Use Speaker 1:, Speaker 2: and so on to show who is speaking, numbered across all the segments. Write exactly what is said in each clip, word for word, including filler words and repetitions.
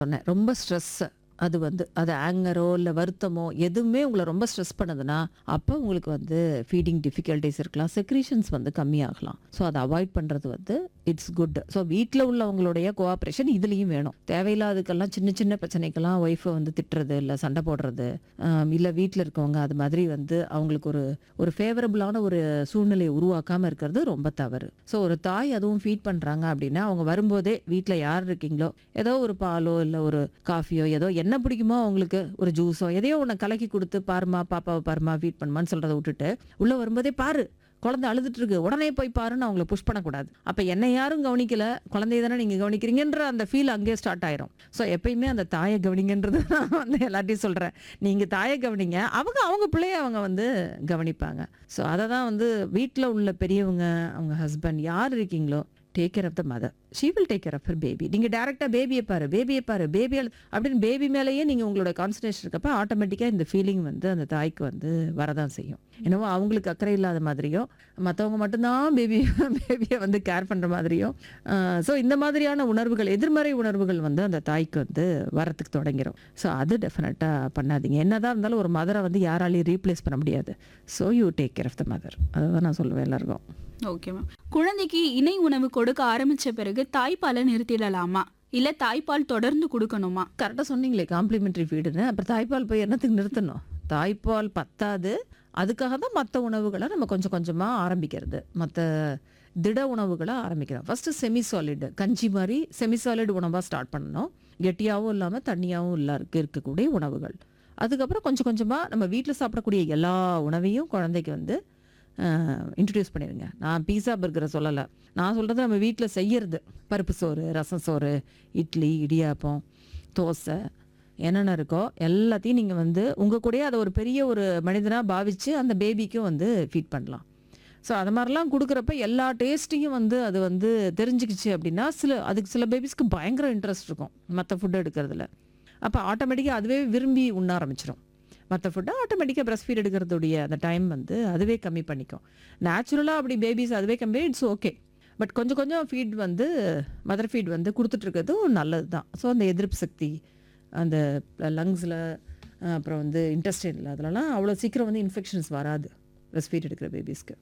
Speaker 1: சொன்னேன். ரொம்ப ஸ்ட்ரெஸ் அது வந்து அது ஆங்கரோ இல்ல வருத்தமோ எதுவுமே உங்கள ரொம்ப ஸ்ட்ரெஸ் பண்ணுதுன்னா, அப்ப உங்களுக்கு வந்து ஃபீடிங் டிஃபிகல்டீஸ் இருக்கலாம். செக்ரீஷன்ஸ் வந்து கம்மியாகலாம். ஸோ அத அவாய்ட் பண்றது வந்து இட்ஸ் குட். ஸோ வீட்ல உள்ளவங்களுடைய கோஆப்பரேஷன் இதுலயும் வேணும். தேவையில்லாததுக்கெல்லாம் சின்ன சின்ன பிரச்சனைக்கெல்லாம் ஒய்ஃப வந்து திட்டுறது, இல்ல சண்டை போடுறது, அம் இல்ல வீட்ல இருக்கவங்க அது மாதிரி வந்து அவங்களுக்கு ஒரு ஒரு ஃபேவரபிளான ஒரு சூழ்நிலையை உருவாக்காம இருக்கிறது ரொம்ப தவறு. ஸோ ஒரு தாய் அதுவும் ஃபீட் பண்றாங்க அப்படின்னா, அவங்க வரும்போதே வீட்ல யார் இருக்கீங்களோ, ஏதோ ஒரு பாலோ இல்ல ஒரு காஃபியோ ஏதோ என்ன பிடிக்குமோ அவங்களுக்கு ஒரு ஜூஸோ எதையோ ஒண்ணு கலக்கி குடுத்து, "பாரும்மா, பாப்பாவ பாரும்மா, ஃபீட் பண்ணுமான்னு" சொல்றத விட்டுட்டு, உள்ள வரும்போதே, "பாரு குழந்தை அழுதுட்டு இருக்கு. உடனே போய் பாருன்னு" அவங்கள புஷ் பண்ணக்கூடாது. அப்ப என்னை யாரும் கவனிக்கல, குழந்தைய தானே நீங்க கவனிக்கிறீங்கன்ற அந்த ஃபீல் அங்கேயே ஸ்டார்ட் ஆயிரும். ஸோ எப்பயுமே அந்த தாய கவனிங்கன்றது நான் வந்து எல்லார்ட்டயும் சொல்றேன். நீங்க தாய கவனிங்க. அவங்க அவங்க பிள்ளைய அவங்க வந்து கவனிப்பாங்க. ஸோ அத தான் வந்து வீட்ல உள்ள பெரியவங்க, அவங்க ஹஸ்பண்ட் யார் இருக்கீங்களோ, take care of the mother. She will take care of her baby. நீங்க டைரக்ட்டா பேபிய பாரு, பேபிய பாரு, பேபி அழு அப்படின்னு பேபி மேலேயே நீங்க உங்களோட கான்சன்ட்ரேஷன் இருக்கப்ப ஆட்டோமேட்டிக்கா இந்த ஃபீலிங் வந்து அந்த தாய்க்கு வந்து வரதான் செய்யும். என்னவோ அவங்களுக்கு அக்கறை இல்லாத மாதிரியும், மத்தவங்க மட்டும்தான் பேபி பேபிய வந்து கேர் பண்ற மாதிரியும், அ ஸோ இந்த மாதிரியான உணர்வுகள், எதிர்மறை உணர்வுகள் வந்து அந்த தாய்க்கு வந்து வரத்துக்கு தொடங்கிரும். ஸோ அது டெஃபினட்டா பண்ணாதீங்க. என்னதான் இருந்தாலும் ஒரு மதர வந்து யாராலயும் ரீப்ளேஸ் பண்ண முடியாது. So you take care of the mother. அததான் நான் சொல்லுவேன் எல்லாருக்கும்.
Speaker 2: Okay ma'am. குழந்தைக்கு இணை உணவு கொடுக்க ஆரம்பிச்ச பிறகு தாய்ப்பாலை நிறுத்திடலாமா? இல்ல தாய்ப்பால் தொடர்ந்து குடுக்கணுமா?
Speaker 1: கரெக்டா சொன்னீங்களே காம்ப்ளிமெண்டரி ஃபீடுன்னு. அப்புறம் தாய்ப்பால் போய் என்னத்துக்கு நிறுத்தணும்? தாய்ப்பால் பத்தாது. அதுக்காக தான் மத்த உணவுகள நம்ம கொஞ்சம் கொஞ்சமா ஆரம்பிக்கிறது. மத்த திட உணவுகள ஆரம்பிக்கிறோம். ஃபர்ஸ்ட்டு செமி சாலிட் கஞ்சி மாரி செமி சாலிட் உணவா ஸ்டார்ட் பண்ணணும். கெட்டியாவும் இல்லாம, தண்ணியாவும் இல்ல இருக்கக்கூடிய உணவுகள். அதுக்கப்புறம் கொஞ்சம் கொஞ்சமா நம்ம வீட்ல சாப்பிடக்கூடிய எல்லா உணவையும் குழந்தைக்கு வந்து அ இன்ட்ரோடியூஸ் பண்ணிருங்க. நான் பீஸா, பர்கர சொல்லல. நான் சொல்றது நம்ம வீட்ல செய்யறது. பருப்பு சோறு, ரசம் சோறு, இட்லி, இடியாப்பம், தோசை என்னென்ன இருக்கோ எல்லாத்தையும் நீங்க வந்து உங்க கூடயே அத ஒரு பெரிய ஒரு மனிதனா பாவிச்சு அந்த பேபிக்கும் வந்து ஃபீட் பண்ணலாம். ஸோ அது மாரிலாம் குடுக்குறப்ப எல்லா டேஸ்ட்டையும் வந்து அது வந்து தெரிஞ்சுக்கிச்சு அப்படின்னா, சில அதுக்கு சில பேபிஸ்க்கு பயங்கர இன்ட்ரெஸ்ட் இருக்கும் மத்த ஃபுட் எடுக்கிறதுல. அப்ப ஆட்டோமேட்டிக்கா அதுவே விரும்பி உண்ண ஆரம்பிச்சுரும். மத்த ஃபுட்ட ஆட்டோமேட்டிக்கா பிரஸ்ட் ஃபீட் எடுக்கிறதுடைய அந்த டைம் வந்து அதுவே கம்மி பண்ணிக்கும். நேச்சுரலா அப்படி பேபிஸ் அதுவே கம்மி இட்ஸ் ஓகே. பட் கொஞ்சம் கொஞ்சம் ஃபீட் வந்து மதர் ஃபீட் வந்து குடுத்துட்டு இருக்கிறதும் நல்லது தான். ஸோ அந்த எதிர்ப்பு சக்தி, அந்த லங்ஸ்ல அப்புறம் வந்து இன்டெஸ்டைன்ல அதுலலாம் அவ்வளோ சீக்கிரம் வந்து இன்ஃபெக்ஷன்ஸ் வராது பிரஸ்ட் ஃபீட் எடுக்கிற பேபிஸ்க்கு.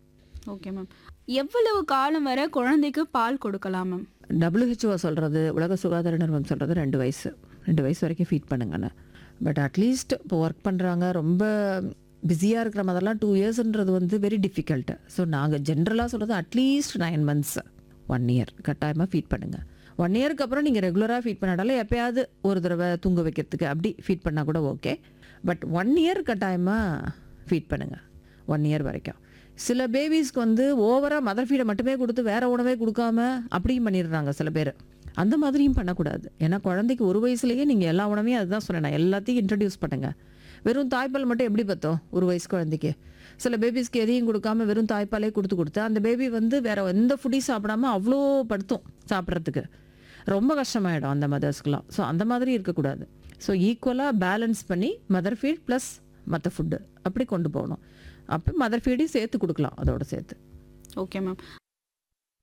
Speaker 2: Okay ma'am. எவ்வளவு காலம் வரை குழந்தைக்கு பால் கொடுக்கலாம் மேம்?
Speaker 1: டபிள்யூஹெச்ஓ சொல்றது, உலக சுகாதார நிறுவனம் சொல்றது ரெண்டு வயசு. ரெண்டு வயசு வரைக்கும் ஃபீட் பண்ணுங்கன்னு. பட் அட்லீஸ்ட் இப்போ ஒர்க் பண்றாங்க, ரொம்ப பிஸியா இருக்கிற மாதிரிலாம் டூ இயர்ஸ்ன்றது வந்து வெரி டிஃபிகல்ட். ஸோ நாங்க ஜென்ரலா சொல்றது at least nine months one year கட்டாயமா ஃபீட் பண்ணுங்க. ஒன் இயருக்கு அப்புறம் நீங்க ரெகுலரா ஃபீட் பண்ணாலும் எப்பயாவது ஒரு தடவை தூங்க வைக்கிறதுக்கு அப்படி ஃபீட் பண்ணா கூட ஓகே. பட் ஒன் இயர் கட்டாயமா ஃபீட் பண்ணுங்க. ஒன் இயர் வரைக்கும். சில பேபிஸ்க்கு வந்து ஓவரா மதர் ஃபீடை மட்டுமே கொடுத்து வேற உணவே கொடுக்காம அப்படியும் பண்ணிடுறாங்க சில பேர். அந்த மாதிரியும் பண்ணக்கூடாது. ஏன்னா குழந்தைக்கு ஒரு வயசுலயே நீங்க எல்லா உணவையும் அதுதான் சொன்னேன், நான் எல்லாத்தையும் இன்ட்ரடியூஸ் பண்ணுங்க. வெறும் தாய்ப்பால் மட்டும் எப்படி பத்தும் ஒரு வயசு குழந்தைக்கு? சில பேபிஸ்க்கு எதையும் கொடுக்காம வெறும் தாய்ப்பாலே கொடுத்து கொடுத்து அந்த பேபி வந்து வேற எந்த ஃபுட்டையும் சாப்பிடாம அவ்வளோ படுத்தும் சாப்பிட்றதுக்கு. ரொம்ப கஷ்டமாயிடும் அந்த மதர்ஸ்க்குலாம். ஸோ அந்த மாதிரி இருக்கக்கூடாது. ஸோ ஈக்குவலாக பேலன்ஸ் பண்ணி மதர் ஃபீட் ப்ளஸ் மற்ற ஃபுட்டு அப்படி கொண்டு போகணும். அப்போ மதர் ஃபீடையும் சேர்த்து கொடுக்கலாம் அதோட சேர்த்து.
Speaker 2: Okay ma'am.